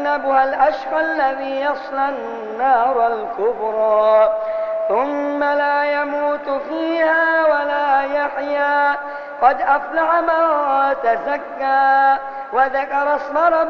ويتجنبها الأشقى الذي يصلى النار الكبرى ثم لا يموت فيها ولا يحيا. قد أفلح من تزكى وذكر اسم ربه